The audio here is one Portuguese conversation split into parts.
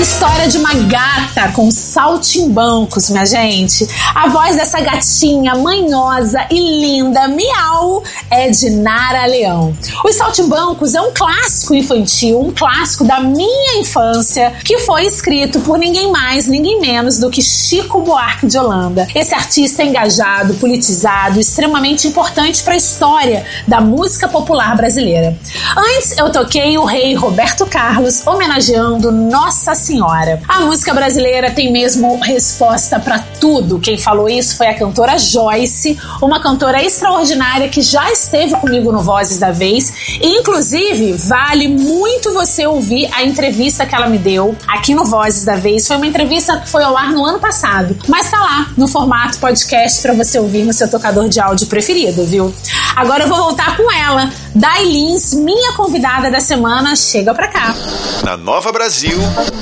História de uma gata com saltimbancos, minha gente. A voz dessa gatinha manhosa e linda, miau, é de Nara Leão. Os Saltimbancos é um clássico infantil, um clássico da minha infância, que foi escrito por ninguém mais, ninguém menos do que Chico Buarque de Holanda. Esse artista engajado, politizado, extremamente importante para a história da música popular brasileira. Antes eu toquei o rei Roberto Carlos, homenageando Nossa Senhora. A música brasileira tem mesmo resposta para tudo. Quem falou isso foi a cantora Joyce, uma cantora extraordinária que já esteve comigo no Vozes da Vez. E, inclusive, vale muito você ouvir a entrevista que ela me deu aqui no Vozes da Vez. Foi uma entrevista que foi ao ar no ano passado, mas tá lá no formato podcast para você ouvir no seu tocador de áudio preferido, viu? Agora eu vou voltar com ela. Day Lins, minha convidada da semana, chega pra cá. Na Nova Brasil,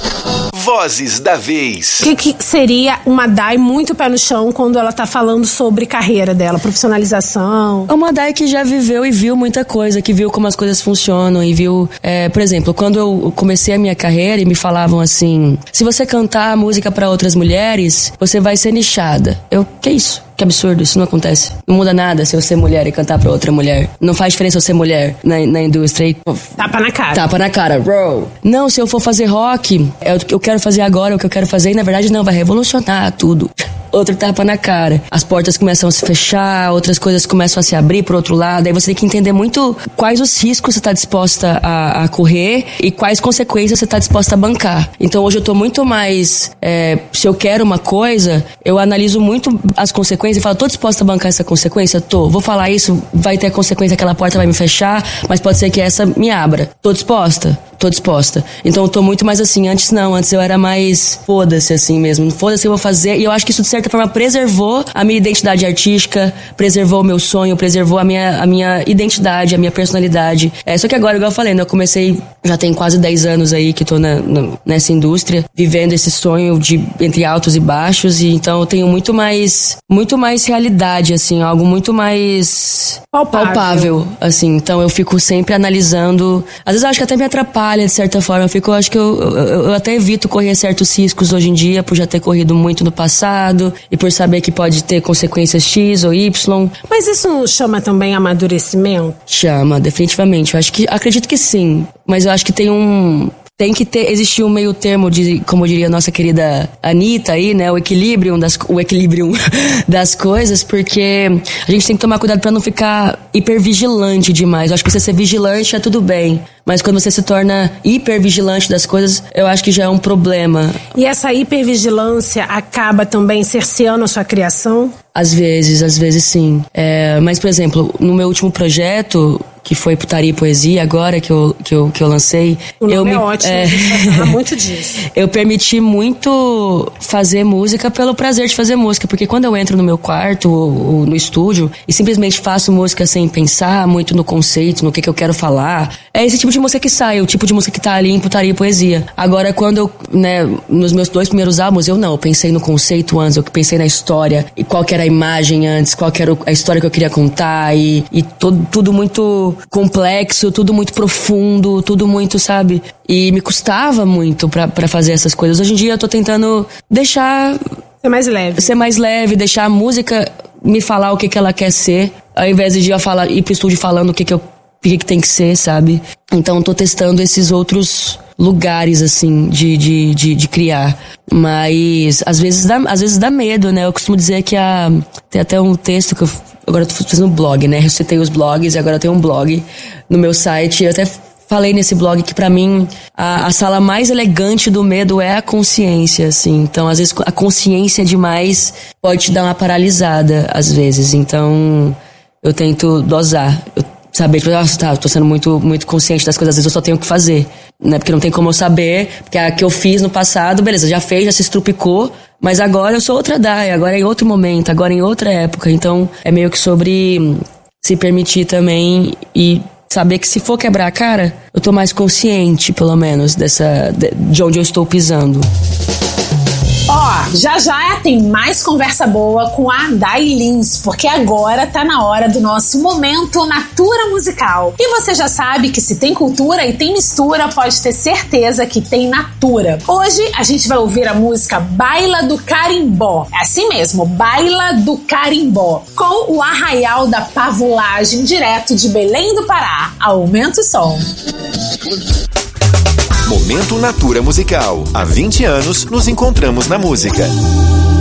Vozes da Vez. O que seria uma Day muito pé no chão quando ela tá falando sobre carreira dela, profissionalização? É uma Day que já viveu e viu muita coisa, que viu como as coisas funcionam e viu... por exemplo, quando eu comecei a minha carreira e me falavam assim, se você cantar música pra outras mulheres, você vai ser nichada. Que isso? Que absurdo, isso não acontece. Não muda nada se eu ser mulher e cantar pra outra mulher. Não faz diferença eu ser mulher na indústria. E... Tapa na cara. Tapa na cara, bro. Não, se eu for fazer rock, é o que eu quero fazer agora, é o que eu quero fazer, e na verdade não, vai revolucionar tudo. Outro tapa na cara. As portas começam a se fechar, outras coisas começam a se abrir pro outro lado. Aí você tem que entender muito quais os riscos você tá disposta a correr e quais consequências você tá disposta a bancar. Então hoje eu tô muito mais... se eu quero uma coisa, eu analiso muito as consequências e falo, tô disposta a bancar essa consequência? Tô. Vou falar isso, vai ter a consequência, aquela porta vai me fechar, mas pode ser que essa me abra. Tô disposta? Tô disposta. Então eu tô muito mais assim. Antes não, antes eu era mais foda-se assim mesmo. Foda-se, eu vou fazer. E eu acho que isso de certa forma preservou a minha identidade artística, preservou o meu sonho, preservou a minha identidade, a minha personalidade. Só que agora, igual eu falei, né, eu comecei, já tem quase 10 anos aí que tô nessa indústria, vivendo esse sonho entre altos e baixos, e então eu tenho muito mais realidade, assim, algo muito mais palpável, assim. Então eu fico sempre analisando, às vezes eu acho que até me atrapalha de certa forma, eu acho que eu até evito correr certos riscos hoje em dia, por já ter corrido muito no passado, e por saber que pode ter consequências X ou Y. Mas isso não chama também amadurecimento? Chama, definitivamente. Acredito que sim. Mas eu acho que tem que existir um meio termo de, como diria a nossa querida Anitta aí, né? O equilíbrio das coisas, porque a gente tem que tomar cuidado pra não ficar hipervigilante demais. Eu acho que você ser vigilante é tudo bem, mas quando você se torna hipervigilante das coisas, eu acho que já é um problema. E essa hipervigilância acaba também cerceando a sua criação? Às vezes sim. Mas, por exemplo, no meu último projeto, que foi Putaria e Poesia, agora que eu lancei... O nome é ótimo, a gente vai falar muito disso. Eu permiti muito fazer música pelo prazer de fazer música, porque quando eu entro no meu quarto ou no estúdio e simplesmente faço música sem pensar muito no conceito, no que eu quero falar, é esse tipo de música que sai, o tipo de música que tá ali em Putaria e Poesia. Agora, quando eu, nos meus 2 primeiros álbuns, eu pensei no conceito antes, eu pensei na história, e qual que era a imagem antes, qual que era a história que eu queria contar, e tudo muito complexo, tudo muito profundo, tudo muito, sabe? E me custava muito pra fazer essas coisas. Hoje em dia eu tô tentando ser mais leve, deixar a música me falar o que ela quer ser, ao invés de ir pro estúdio falando o que tem que ser, sabe? Então eu tô testando esses outros lugares, assim, de criar. Mas às vezes dá medo, né? Eu costumo dizer que tem até um texto que agora eu tô fazendo blog, né? Eu citei os blogs e agora eu tenho um blog no meu site. Eu até falei nesse blog que pra mim a sala mais elegante do medo é a consciência, assim. Então, às vezes, a consciência demais pode te dar uma paralisada, às vezes. Então, eu tento dosar. Saber, eu tô sendo muito, muito consciente das coisas, às vezes eu só tenho que fazer, né? Porque não tem como eu saber, porque a que eu fiz no passado, beleza, já se estrupicou, mas agora eu sou outra Day, agora é em outro momento, agora é em outra época. Então, é meio que sobre se permitir também e saber que se for quebrar a cara, eu tô mais consciente, pelo menos, de onde eu estou pisando. Ó, já tem mais conversa boa com a Day Lins, porque agora tá na hora do nosso Momento Natura Musical. E você já sabe que se tem cultura e tem mistura, pode ter certeza que tem Natura. Hoje a gente vai ouvir a música Baila do Carimbó. É assim mesmo, Baila do Carimbó, com o Arraial da Pavulagem, direto de Belém do Pará. Aumenta o som. Momento Natura Musical. Há 20 anos nos encontramos na música.